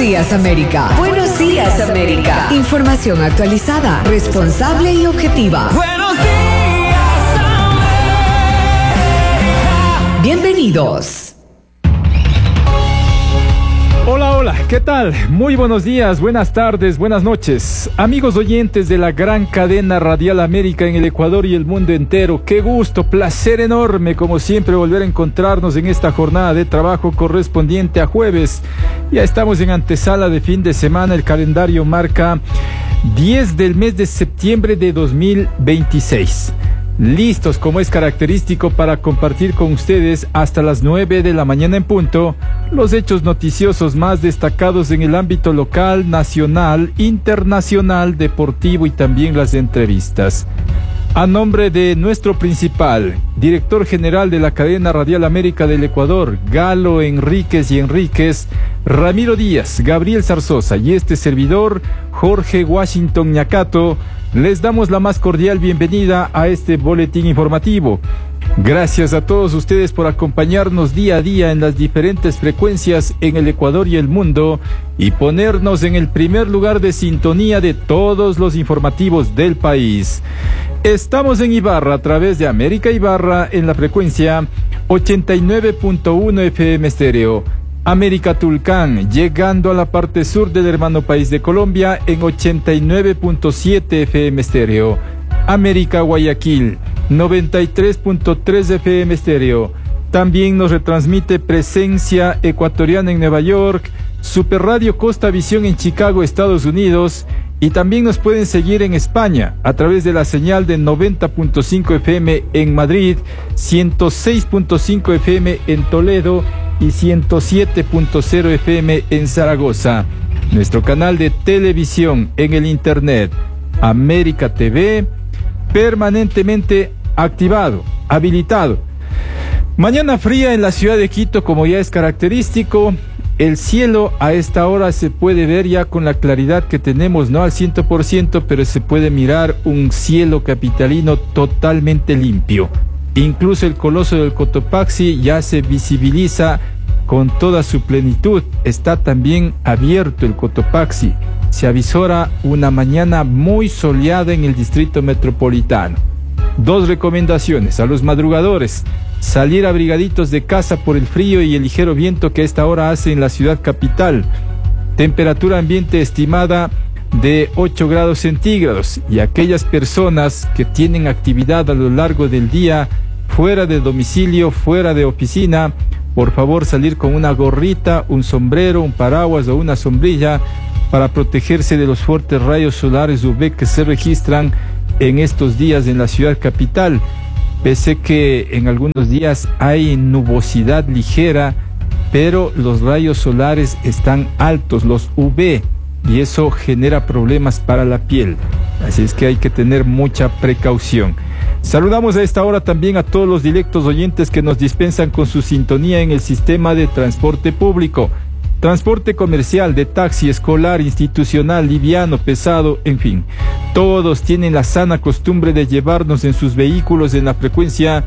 días, América. Buenos días, América. Información actualizada, responsable y objetiva. Buenos días, América. Bienvenidos. Hola, hola, ¿qué tal? Muy buenos días, buenas tardes, buenas noches. Amigos oyentes de la gran cadena Radial América en el Ecuador y el mundo entero, qué gusto, placer enorme, como siempre, volver a encontrarnos en esta jornada de trabajo correspondiente a jueves. Ya estamos en antesala de fin de semana, el calendario marca 10 del mes de septiembre de 2026. Listos, como es característico, para compartir con ustedes hasta las 9 de la mañana en punto los hechos noticiosos más destacados en el ámbito local, nacional, internacional, deportivo y también las entrevistas. A nombre de nuestro principal, director general de la cadena Radial América del Ecuador, Galo Enríquez y Enríquez, Ramiro Díaz, Gabriel Zarzosa y este servidor, Jorge Washington Ñacato, les damos la más cordial bienvenida a este boletín informativo. Gracias a todos ustedes por acompañarnos día a día en las diferentes frecuencias en el Ecuador y el mundo y ponernos en el primer lugar de sintonía de todos los informativos del país. Estamos en Ibarra a través de América Ibarra en la frecuencia 89.1 FM estéreo. América Tulcán, llegando a la parte sur del hermano país de Colombia en 89.7 FM estéreo. América Guayaquil, 93.3 FM estéreo. También nos retransmite Presencia Ecuatoriana en Nueva York, Super Radio Costa Visión en Chicago, Estados Unidos, y también nos pueden seguir en España a través de la señal de 90.5 FM en Madrid, 106.5 FM en Toledo y 107.0 FM en Zaragoza. Nuestro canal de televisión en el internet, América TV, permanentemente activado, habilitado. Mañana fría en la ciudad de Quito, como ya es característico. El cielo a esta hora se puede ver ya con la claridad que tenemos, no al 100%, pero se puede mirar un cielo capitalino totalmente limpio. Incluso el coloso del Cotopaxi ya se visibiliza con toda su plenitud. Está también abierto el Cotopaxi. Se avisora una mañana muy soleada en el distrito metropolitano. Dos recomendaciones a los madrugadores: salir abrigaditos de casa por el frío y el ligero viento que a esta hora hace en la ciudad capital. Temperatura ambiente estimada de 8 grados centígrados, y aquellas personas que tienen actividad a lo largo del día fuera de domicilio, fuera de oficina, por favor salir con una gorrita, un sombrero, un paraguas o una sombrilla para protegerse de los fuertes rayos solares UV que se registran en estos días en la ciudad capital. Pese que en algunos días hay nubosidad ligera, pero los rayos solares están altos, los UV, y eso genera problemas para la piel. Así es que hay que tener mucha precaución. Saludamos a esta hora también a todos los directos oyentes que nos dispensan con su sintonía en el sistema de transporte público, transporte comercial, de taxi, escolar, institucional, liviano, pesado, en fin. Todos tienen la sana costumbre de llevarnos en sus vehículos en la frecuencia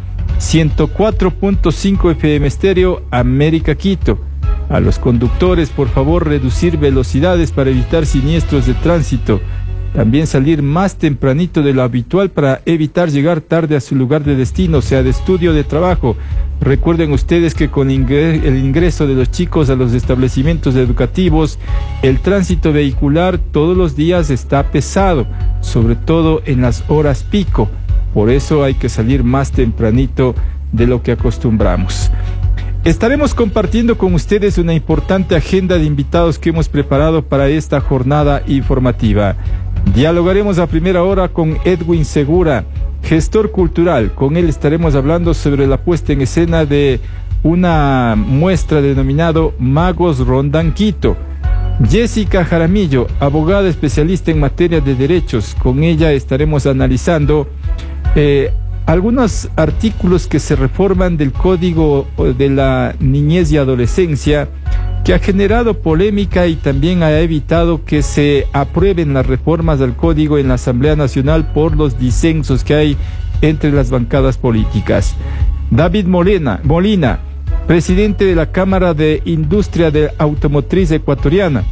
104.5 FM estéreo América Quito. A los conductores, por favor, reducir velocidades para evitar siniestros de tránsito. También salir más tempranito de lo habitual para evitar llegar tarde a su lugar de destino, sea de estudio o de trabajo. Recuerden ustedes que con el ingreso de los chicos a los establecimientos educativos, el tránsito vehicular todos los días está pesado, sobre todo en las horas pico. Por eso hay que salir más tempranito de lo que acostumbramos. Estaremos compartiendo con ustedes una importante agenda de invitados que hemos preparado para esta jornada informativa. Dialogaremos a primera hora con Edwin Segura, gestor cultural. Con él estaremos hablando sobre la puesta en escena de una muestra denominado Magos Rondan Quito. Jessica Jaramillo, abogada especialista en materia de derechos. Con ella estaremos analizando algunos artículos que se reforman del Código de la Niñez y Adolescencia, que ha generado polémica y también ha evitado que se aprueben las reformas del Código en la Asamblea Nacional por los disensos que hay entre las bancadas políticas. David Molina, presidente de la Cámara de Industria de Automotriz Ecuatoriana,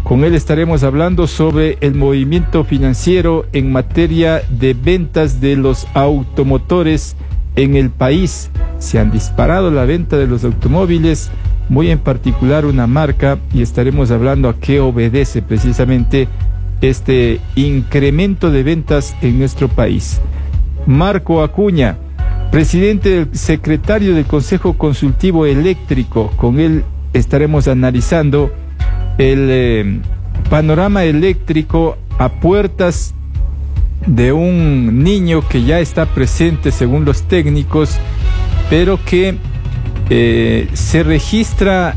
Con él estaremos hablando sobre el movimiento financiero en materia de ventas de los automotores en el país. Se han disparado la venta de los automóviles, muy en particular una marca, y estaremos hablando a qué obedece precisamente este incremento de ventas en nuestro país. Marco Acuña, presidente del secretario del Consejo Consultivo Eléctrico, con él estaremos analizando el panorama eléctrico a puertas de un niño que ya está presente según los técnicos, pero que se registra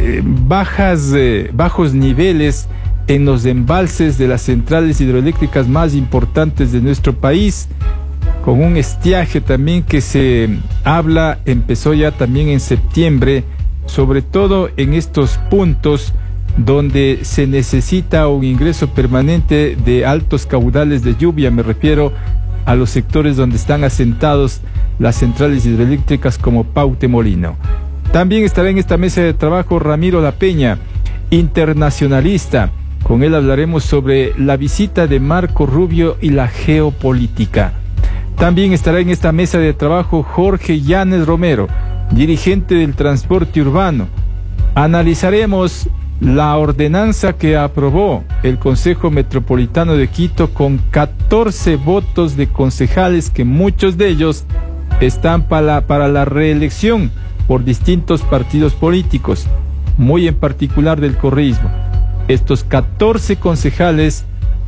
bajos niveles en los embalses de las centrales hidroeléctricas más importantes de nuestro país, con un estiaje también que se habla, empezó ya también en septiembre, sobre todo en estos puntos donde se necesita un ingreso permanente de altos caudales de lluvia. Me refiero a los sectores donde están asentados las centrales hidroeléctricas como Paute Molino. También estará en esta mesa de trabajo Ramiro La Peña, internacionalista. Con él hablaremos sobre la visita de Marco Rubio y la geopolítica. También estará en esta mesa de trabajo Jorge Llanes Romero, dirigente del transporte urbano. Analizaremos la ordenanza que aprobó el Consejo Metropolitano de Quito con 14 votos de concejales, que muchos de ellos están para la reelección por distintos partidos políticos, muy en particular del correísmo. Estos 14 concejales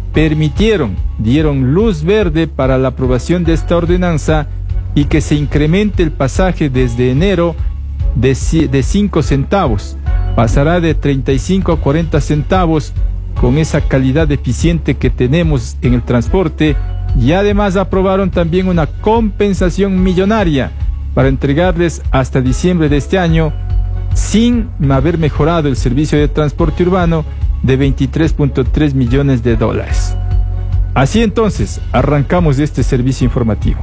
dieron luz verde para la aprobación de esta ordenanza y que se incremente el pasaje desde enero de 5 centavos. Pasará de 35 a 40 centavos con esa calidad eficiente que tenemos en el transporte, y además aprobaron también una compensación millonaria para entregarles hasta diciembre de este año, sin haber mejorado el servicio de transporte urbano, de 23.3 millones de dólares. Así entonces, arrancamos este servicio informativo.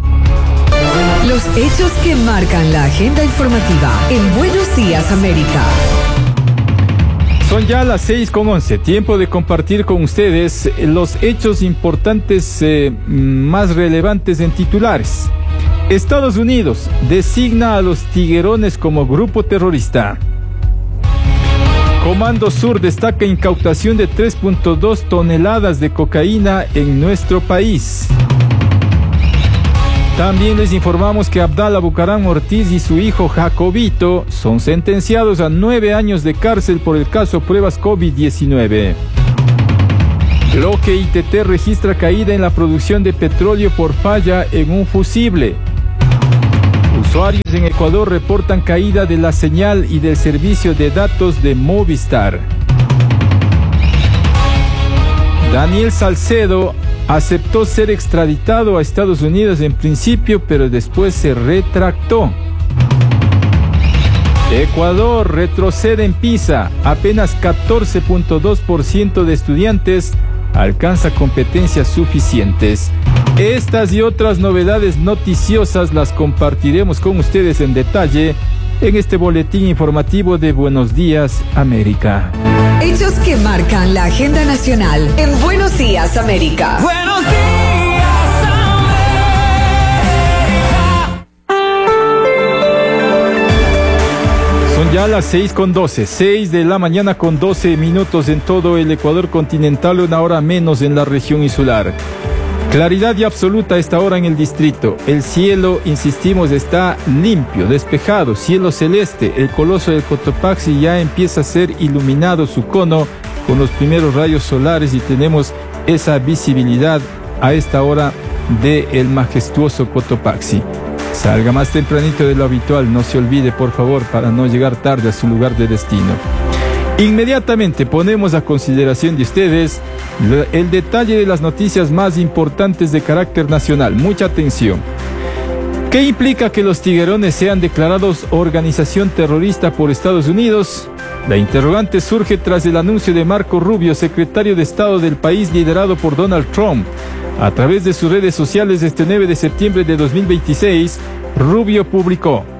Los hechos que marcan la agenda informativa en Buenos Días América. Son ya las 6:11, tiempo de compartir con ustedes los hechos importantes más relevantes en titulares. Estados Unidos designa a los tiguerones como grupo terrorista. Comando Sur destaca incautación de 3.2 toneladas de cocaína en nuestro país. También les informamos que Abdala Bucaram Ortiz y su hijo Jacobito son sentenciados a 9 años de cárcel por el caso pruebas COVID-19. Bloque ITT registra caída en la producción de petróleo por falla en un fusible. Usuarios en Ecuador reportan caída de la señal y del servicio de datos de Movistar. Daniel Salcedo aceptó ser extraditado a Estados Unidos en principio, pero después se retractó. Ecuador retrocede en PISA. Apenas 14.2% de estudiantes alcanza competencias suficientes. Estas y otras novedades noticiosas las compartiremos con ustedes en detalle en este boletín informativo de Buenos Días América. Hechos que marcan la agenda nacional en Buenos Días América. Buenos días, América. Son ya las 6:12, 6 de la mañana con 12 minutos en todo el Ecuador continental, una hora menos en la región insular. Claridad y absoluta a esta hora en el distrito. El cielo, insistimos, está limpio, despejado, cielo celeste. El coloso del Cotopaxi ya empieza a ser iluminado su cono con los primeros rayos solares y tenemos esa visibilidad a esta hora del majestuoso Cotopaxi. Salga más tempranito de lo habitual, no se olvide por favor, para no llegar tarde a su lugar de destino. Inmediatamente ponemos a consideración de ustedes el detalle de las noticias más importantes de carácter nacional. Mucha atención. ¿Qué implica que los tiguerones sean declarados organización terrorista por Estados Unidos? La interrogante surge tras el anuncio de Marco Rubio, secretario de Estado del país liderado por Donald Trump. A través de sus redes sociales este 9 de septiembre de 2026, Rubio publicó: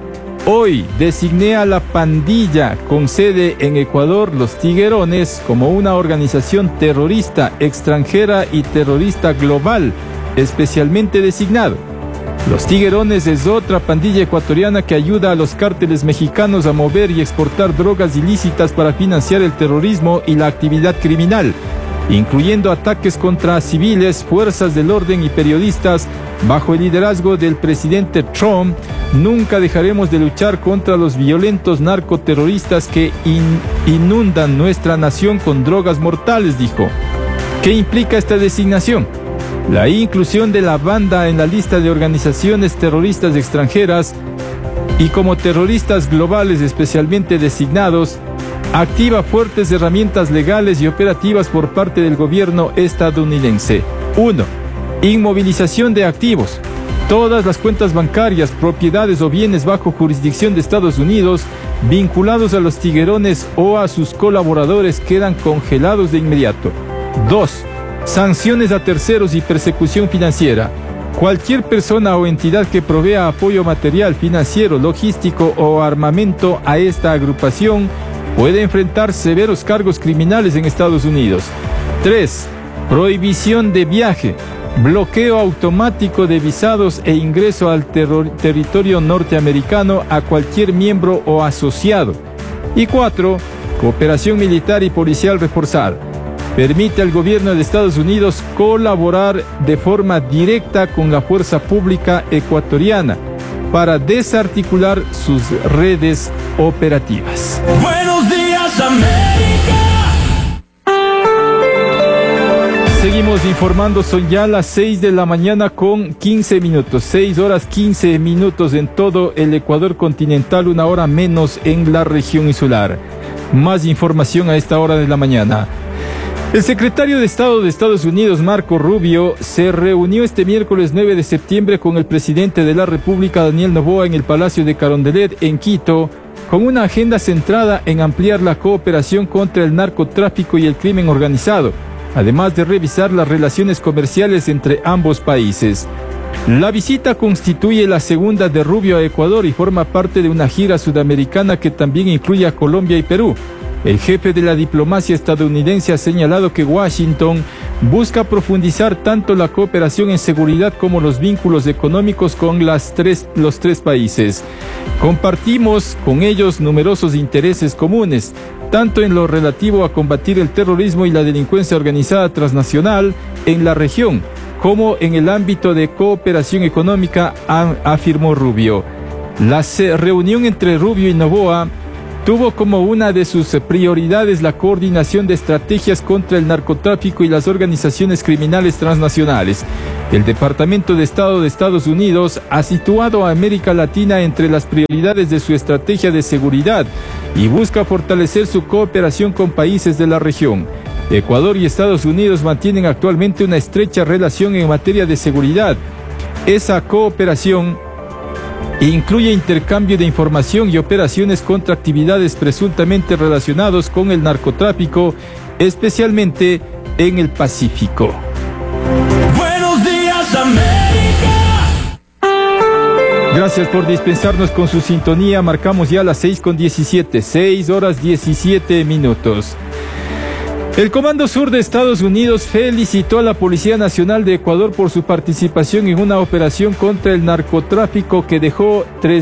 Hoy designé a la pandilla con sede en Ecuador, los Tiguerones, como una organización terrorista extranjera y terrorista global, especialmente designado. Los Tiguerones es otra pandilla ecuatoriana que ayuda a los cárteles mexicanos a mover y exportar drogas ilícitas para financiar el terrorismo y la actividad criminal, incluyendo ataques contra civiles, fuerzas del orden y periodistas. Bajo el liderazgo del presidente Trump, nunca dejaremos de luchar contra los violentos narcoterroristas que inundan nuestra nación con drogas mortales, dijo. ¿Qué implica esta designación? La inclusión de la banda en la lista de organizaciones terroristas extranjeras y como terroristas globales especialmente designados, activa fuertes herramientas legales y operativas por parte del gobierno estadounidense. 1. Inmovilización de activos. Todas las cuentas bancarias, propiedades o bienes bajo jurisdicción de Estados Unidos vinculados a los Tiguerones o a sus colaboradores quedan congelados de inmediato. 2. Sanciones a terceros y persecución financiera. Cualquier persona o entidad que provea apoyo material, financiero, logístico o armamento a esta agrupación puede enfrentar severos cargos criminales en Estados Unidos. 3. Prohibición de viaje, bloqueo automático de visados e ingreso al territorio norteamericano a cualquier miembro o asociado. Y 4. Cooperación militar y policial reforzada. Permite al gobierno de Estados Unidos colaborar de forma directa con la fuerza pública ecuatoriana para desarticular sus redes operativas. Buenos días, América. Seguimos informando, son ya las 6 de la mañana con 15 minutos, 6 horas 15 minutos en todo el Ecuador continental, una hora menos en la región insular. Más información a esta hora de la mañana. El secretario de Estado de Estados Unidos, Marco Rubio, se reunió este miércoles 9 de septiembre con el presidente de la República, Daniel Noboa, en el Palacio de Carondelet, en Quito, con una agenda centrada en ampliar la cooperación contra el narcotráfico y el crimen organizado, además de revisar las relaciones comerciales entre ambos países. La visita constituye la segunda de Rubio a Ecuador y forma parte de una gira sudamericana que también incluye a Colombia y Perú. El jefe de la diplomacia estadounidense ha señalado que Washington busca profundizar tanto la cooperación en seguridad como los vínculos económicos con los tres países. Compartimos con ellos numerosos intereses comunes, tanto en lo relativo a combatir el terrorismo y la delincuencia organizada transnacional en la región, como en el ámbito de cooperación económica, afirmó Rubio. La reunión entre Rubio y Noboa tuvo como una de sus prioridades la coordinación de estrategias contra el narcotráfico y las organizaciones criminales transnacionales. El Departamento de Estado de Estados Unidos ha situado a América Latina entre las prioridades de su estrategia de seguridad y busca fortalecer su cooperación con países de la región. Ecuador y Estados Unidos mantienen actualmente una estrecha relación en materia de seguridad. Esa cooperación incluye intercambio de información y operaciones contra actividades presuntamente relacionadas con el narcotráfico, especialmente en el Pacífico. Buenos días, América. Gracias por dispensarnos con su sintonía. Marcamos ya las 6:17, 6 horas 17 minutos. El Comando Sur de Estados Unidos felicitó a la Policía Nacional de Ecuador por su participación en una operación contra el narcotráfico que dejó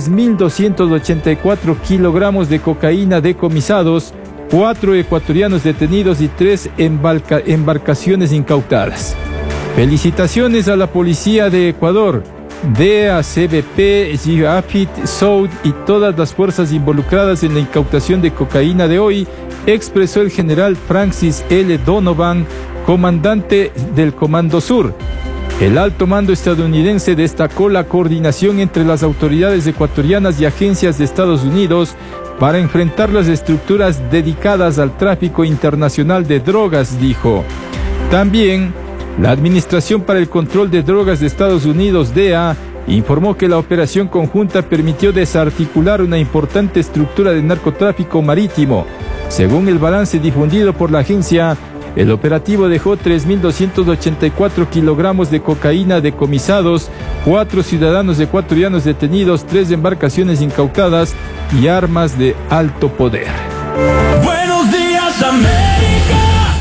3.284 kilogramos de cocaína decomisados, 4 ecuatorianos detenidos y 3 embarcaciones incautadas. Felicitaciones a la Policía de Ecuador, DEA, CBP, GIAFIT, SOUD y todas las fuerzas involucradas en la incautación de cocaína de hoy, expresó el general Francis L. Donovan, comandante del Comando Sur. El alto mando estadounidense destacó la coordinación entre las autoridades ecuatorianas y agencias de Estados Unidos para enfrentar las estructuras dedicadas al tráfico internacional de drogas, dijo. También, la Administración para el Control de Drogas de Estados Unidos, DEA, informó que la operación conjunta permitió desarticular una importante estructura de narcotráfico marítimo. Según el balance difundido por la agencia, El operativo dejó 3.284 kilogramos de cocaína decomisados, 4 ciudadanos ecuatorianos detenidos, 3 embarcaciones incautadas y armas de alto poder. Buenos días, América.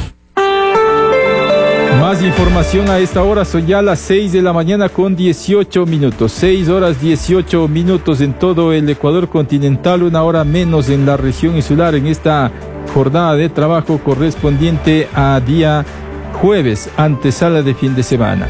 Más información a esta hora, son ya las 6 de la mañana con 18 minutos. 6 horas 18 minutos en todo el Ecuador continental, 1 hora menos en la región insular en esta jornada de trabajo correspondiente a día jueves, antesala de fin de semana.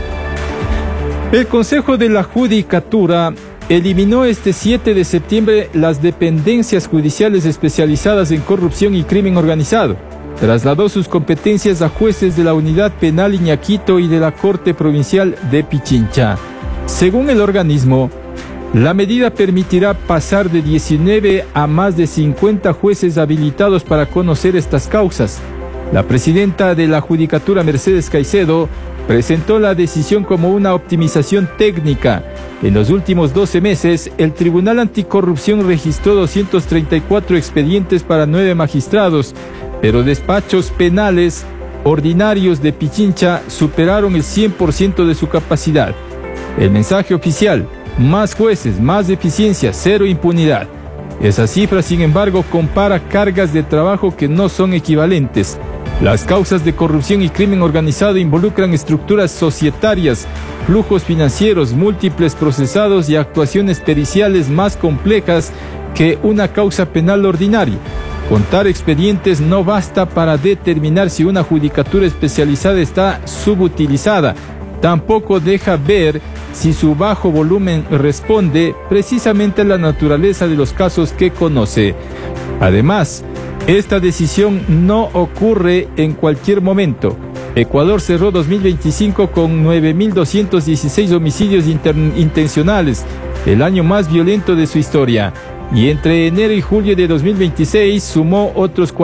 El Consejo de la Judicatura eliminó este 7 de septiembre las dependencias judiciales especializadas en corrupción y crimen organizado. Trasladó sus competencias a jueces de la Unidad Penal Iñaquito y de la Corte Provincial de Pichincha. Según el organismo, la medida permitirá pasar de 19 a más de 50 jueces habilitados para conocer estas causas. La presidenta de la Judicatura, Mercedes Caicedo, presentó la decisión como una optimización técnica. En los últimos 12 meses, el Tribunal Anticorrupción registró 234 expedientes para 9 magistrados, pero despachos penales ordinarios de Pichincha superaron el 100% de su capacidad. El mensaje oficial: más jueces, más eficiencia, cero impunidad. Esa cifra, sin embargo, compara cargas de trabajo que no son equivalentes. Las causas de corrupción y crimen organizado involucran estructuras societarias, flujos financieros, múltiples procesados y actuaciones periciales más complejas que una causa penal ordinaria. Contar expedientes no basta para determinar si una judicatura especializada está subutilizada. Tampoco deja ver si su bajo volumen responde precisamente a la naturaleza de los casos que conoce. Además, esta decisión no ocurre en cualquier momento. Ecuador cerró 2025 con 9.216 homicidios intencionales, el año más violento de su historia. Y entre enero y julio de 2026 sumó otros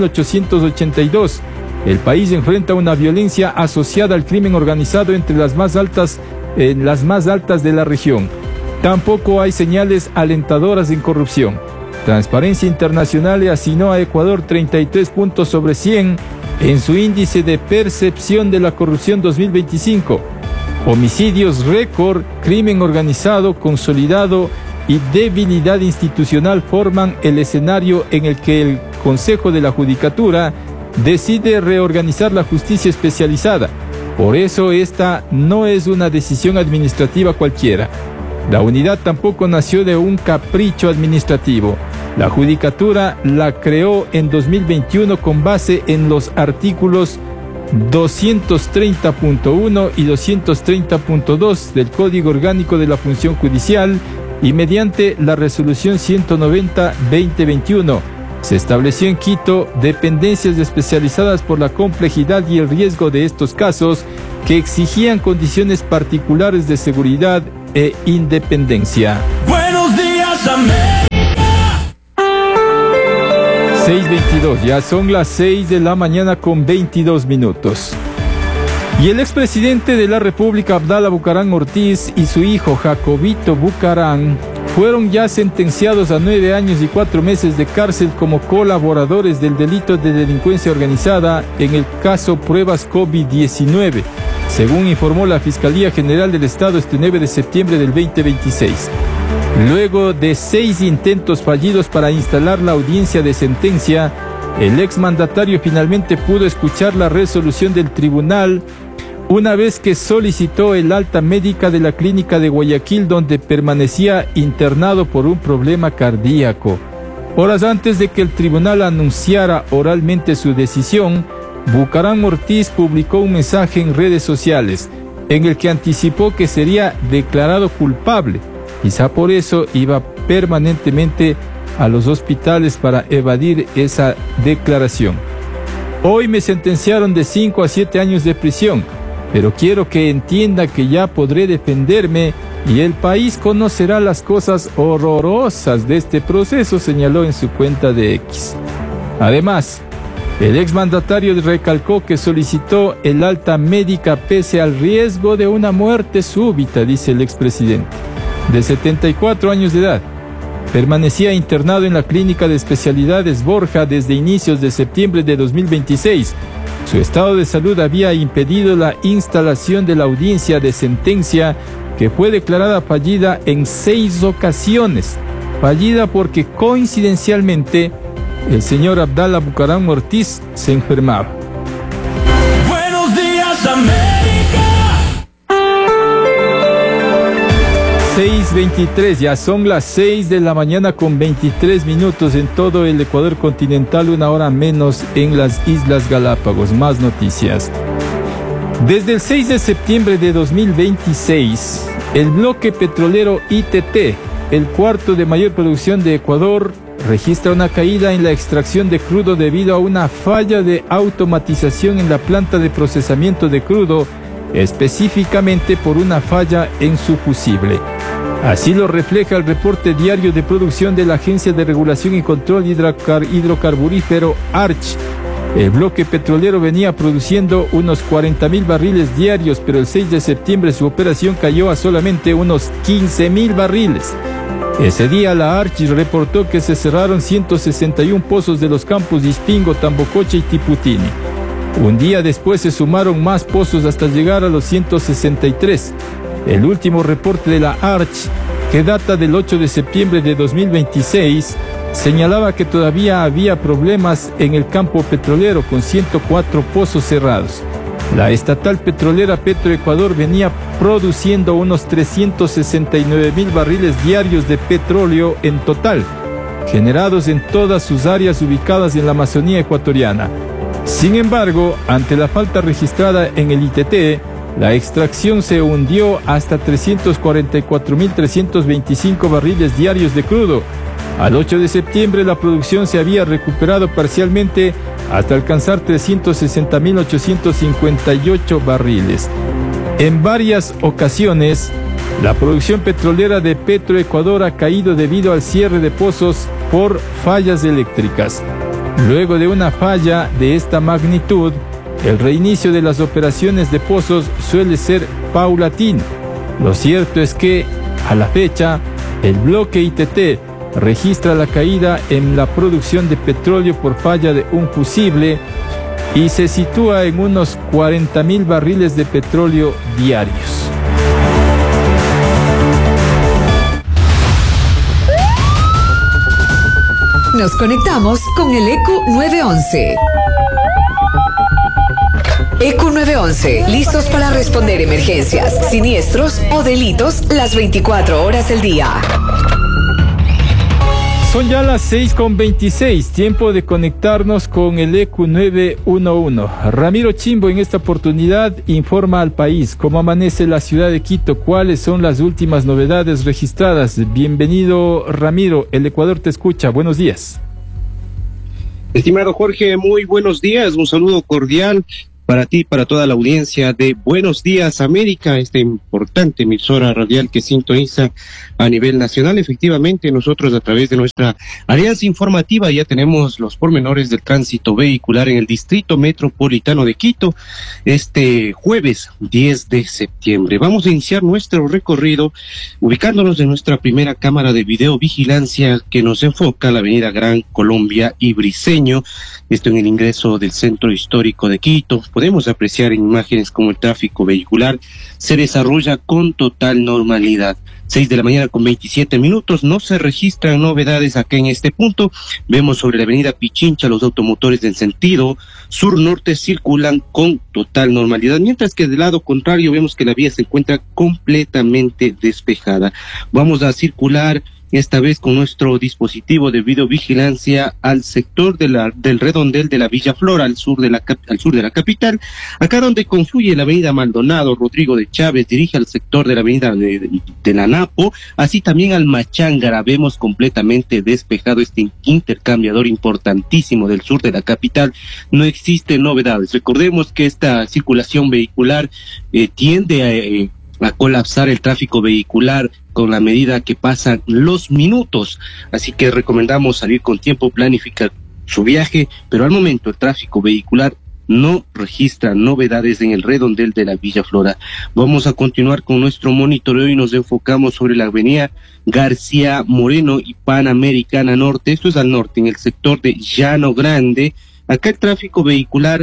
4.882. El país enfrenta una violencia asociada al crimen organizado entre las más altas de la región. Tampoco hay señales alentadoras en corrupción. Transparencia Internacional le asignó a Ecuador 33 puntos sobre 100 en su índice de percepción de la corrupción 2025. Homicidios récord, crimen organizado, consolidado y debilidad institucional forman el escenario en el que el Consejo de la Judicatura decide reorganizar la justicia especializada. Por eso esta no es una decisión administrativa cualquiera. La unidad tampoco nació de un capricho administrativo. La Judicatura la creó en 2021 con base en los artículos 230.1 y 230.2 del Código Orgánico de la Función Judicial y mediante la Resolución 190-2021. Se estableció en Quito dependencias especializadas por la complejidad y el riesgo de estos casos que exigían condiciones particulares de seguridad e independencia. Buenos días, América. 6:22, ya son las 6 de la mañana con 22 minutos. Y el expresidente de la República, Abdala Bucaram Ortiz, y su hijo, Jacobito Bucaram, fueron ya sentenciados a 9 años y 4 meses de cárcel como colaboradores del delito de delincuencia organizada en el caso Pruebas COVID-19, según informó la Fiscalía General del Estado este 9 de septiembre del 2026. Luego de 6 intentos fallidos para instalar la audiencia de sentencia, el exmandatario finalmente pudo escuchar la resolución del tribunal una vez que solicitó el alta médica de la clínica de Guayaquil, donde permanecía internado por un problema cardíaco. Horas antes de que el tribunal anunciara oralmente su decisión, Bucaram Ortiz publicó un mensaje en redes sociales en el que anticipó que sería declarado culpable. Quizá por eso iba permanentemente a los hospitales para evadir esa declaración. Hoy me sentenciaron de 5 a 7 años de prisión, pero quiero que entienda que ya podré defenderme y el país conocerá las cosas horrorosas de este proceso, señaló en su cuenta de X. Además, el exmandatario recalcó que solicitó el alta médica pese al riesgo de una muerte súbita, dice el expresidente, de 74 años de edad. Permanecía internado en la clínica de especialidades Borja desde inicios de septiembre de 2026. Su estado de salud había impedido la instalación de la audiencia de sentencia, que fue declarada fallida en 6 ocasiones. Fallida porque coincidencialmente el señor Abdallah Bucaram Ortiz se enfermaba. Buenos días, América. 6:23, ya son las 6 de la mañana con 23 minutos en todo el Ecuador continental, 1 hora menos en las Islas Galápagos. Más noticias. Desde el 6 de septiembre de 2026, el bloque petrolero ITT, el cuarto de mayor producción de Ecuador, registra una caída en la extracción de crudo debido a una falla de automatización en la planta de procesamiento de crudo, específicamente por una falla en su fusible. Así lo refleja el reporte diario de producción de la Agencia de Regulación y Control Hidrocarburífero ARCH. El bloque petrolero venía produciendo unos 40.000 barriles diarios, pero el 6 de septiembre su operación cayó a solamente unos 15.000 barriles. Ese día la ARCH reportó que se cerraron 161 pozos de los campos de Ispingo, Tambococha y Tiputini. Un día después se sumaron más pozos hasta llegar a los 163. El último reporte de la ARCH, que data del 8 de septiembre de 2026, señalaba que todavía había problemas en el campo petrolero con 104 pozos cerrados. La estatal petrolera Petroecuador venía produciendo unos 369.000 barriles diarios de petróleo en total, generados en todas sus áreas ubicadas en la Amazonía ecuatoriana. Sin embargo, ante la falta registrada en el ITT, la extracción se hundió hasta 344.325 barriles diarios de crudo. Al 8 de septiembre la producción se había recuperado parcialmente hasta alcanzar 360.858 barriles. En varias ocasiones, la producción petrolera de Petroecuador ha caído debido al cierre de pozos por fallas eléctricas. Luego de una falla de esta magnitud, el reinicio de las operaciones de pozos suele ser paulatino. Lo cierto es que, a la fecha, el bloque ITT registra la caída en la producción de petróleo por falla de un fusible y se sitúa en unos 40.000 barriles de petróleo diarios. Nos conectamos con el ECU 911. ECU 911, listos para responder emergencias, siniestros o delitos las 24 horas del día. Son ya las 6:26, tiempo de conectarnos con el ECU 911. Ramiro Chimbo en esta oportunidad informa al país cómo amanece la ciudad de Quito, cuáles son las últimas novedades registradas. Bienvenido, Ramiro, el Ecuador te escucha, buenos días. Estimado Jorge, muy buenos días, un saludo cordial para ti, para toda la audiencia de Buenos Días América, esta importante emisora radial que sintoniza a nivel nacional. Efectivamente, nosotros a través de nuestra alianza informativa ya tenemos los pormenores del tránsito vehicular en el Distrito Metropolitano de Quito este jueves 10 de septiembre. Vamos a iniciar nuestro recorrido ubicándonos en nuestra primera cámara de videovigilancia que nos enfoca a la avenida Gran Colombia y Briceño, esto en el ingreso del centro histórico de Quito. Podemos apreciar en imágenes como el tráfico vehicular se desarrolla con total normalidad. 6 de la mañana con 27 minutos, no se registran novedades acá en este punto. Vemos sobre la avenida Pichincha los automotores del sentido sur-norte circulan con total normalidad, mientras que del lado contrario vemos que la vía se encuentra completamente despejada. Vamos a circular esta vez con nuestro dispositivo de videovigilancia al sector del redondel de la Villa Flora, al sur de la capital, acá donde confluye la avenida Maldonado, Rodrigo de Chávez, dirige al sector de la avenida de la Napo, así también al Machángara. Vemos completamente despejado este intercambiador importantísimo del sur de la capital, no existen novedades. Recordemos que esta circulación vehicular tiende a colapsar el tráfico vehicular con la medida que pasan los minutos, así que recomendamos salir con tiempo, planificar su viaje, pero al momento el tráfico vehicular no registra novedades en el redondel de la Villa Flora. Vamos a continuar con nuestro monitoreo y nos enfocamos sobre la avenida García Moreno y Panamericana Norte, esto es al norte, en el sector de Llano Grande. Acá el tráfico vehicular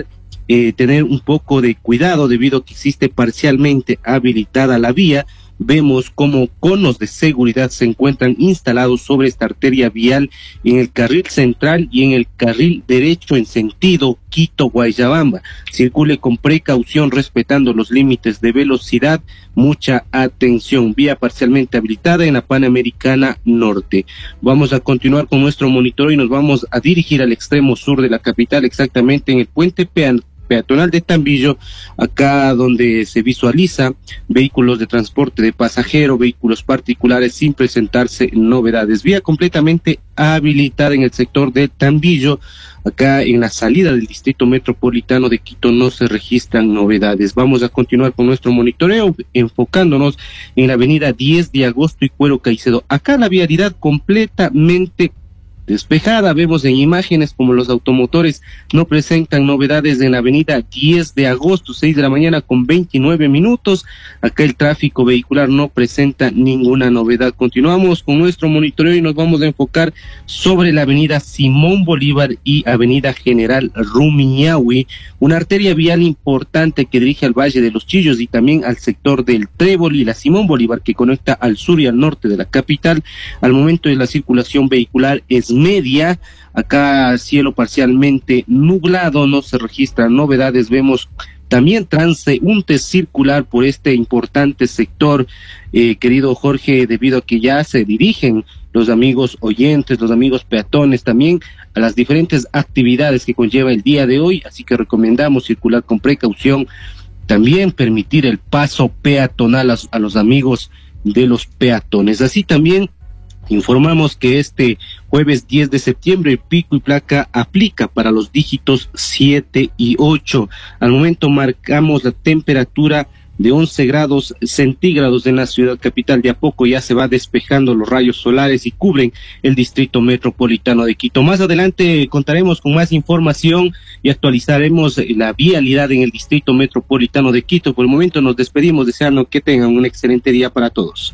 tener un poco de cuidado debido a que existe parcialmente habilitada la vía. Vemos como conos de seguridad se encuentran instalados sobre esta arteria vial en el carril central y en el carril derecho en sentido Quito-Guayabamba. Circule con precaución respetando los límites de velocidad. Mucha atención. Vía parcialmente habilitada en la Panamericana Norte. Vamos a continuar con nuestro monitoreo y nos vamos a dirigir al extremo sur de la capital, exactamente en el puente peatonal de Tambillo, acá donde se visualiza vehículos de transporte de pasajero, vehículos particulares sin presentarse novedades. Vía completamente habilitada en el sector de Tambillo, acá en la salida del distrito metropolitano de Quito no se registran novedades. Vamos a continuar con nuestro monitoreo, enfocándonos en la avenida 10 de agosto y Cuero Caicedo. Acá la vialidad completamente despejada. Vemos en imágenes como los automotores no presentan novedades en la avenida 10 de agosto, 6 de la mañana con 29 minutos. Acá el tráfico vehicular no presenta ninguna novedad. Continuamos con nuestro monitoreo y nos vamos a enfocar sobre la avenida Simón Bolívar y avenida General Rumiñahui, una arteria vial importante que dirige al Valle de los Chillos y también al sector del Trébol, y la Simón Bolívar que conecta al sur y al norte de la capital. Al momento de la circulación vehicular es media. Acá cielo parcialmente nublado, no se registran novedades. Vemos también transeúnte circular por este importante sector, querido Jorge, debido a que ya se dirigen los amigos oyentes, los amigos peatones también a las diferentes actividades que conlleva el día de hoy, así que recomendamos circular con precaución, también permitir el paso peatonal a los amigos de los peatones. Así también informamos que este jueves 10 de septiembre el pico y placa aplica para los dígitos 7 y 8. Al momento marcamos la temperatura de 11 grados centígrados en la ciudad capital. De a poco ya se va despejando los rayos solares y cubren el distrito metropolitano de Quito. Más adelante contaremos con más información y actualizaremos la vialidad en el distrito metropolitano de Quito. Por el momento nos despedimos deseando que tengan un excelente día para todos.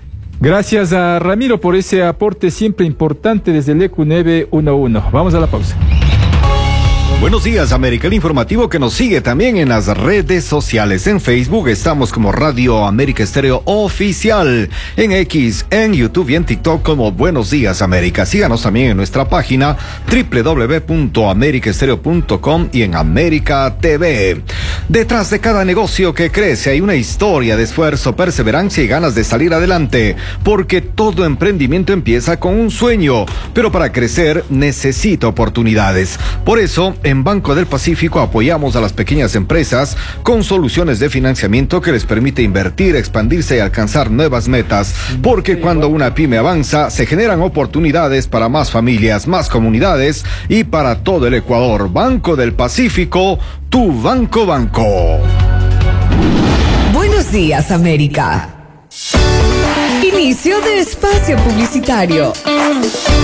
Gracias a Ramiro por ese aporte siempre importante desde el EQ 911. Vamos a la pausa. Buenos días, América, el informativo que nos sigue también en las redes sociales. En Facebook estamos como Radio América Estéreo Oficial, en X, en YouTube y en TikTok como Buenos Días América. Síganos también en nuestra página www.americaestereo.com y en América TV. Detrás de cada negocio que crece hay una historia de esfuerzo, perseverancia y ganas de salir adelante, porque todo emprendimiento empieza con un sueño, pero para crecer necesita oportunidades. Por eso, en Banco del Pacífico apoyamos a las pequeñas empresas con soluciones de financiamiento que les permite invertir, expandirse y alcanzar nuevas metas, porque cuando una pyme avanza, se generan oportunidades para más familias, más comunidades y para todo el Ecuador. Banco del Pacífico, tu banco. Buenos días, América. Inicio de espacio publicitario.